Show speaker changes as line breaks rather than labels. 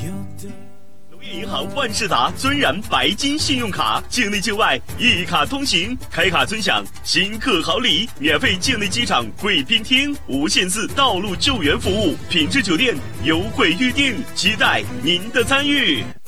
农业银行万事达尊然白金信用卡，境内境外一卡通行，开卡尊享新客好礼，免费境内机场贵宾厅无限次道路救援服务，品质酒店优惠预订，期待您的参与。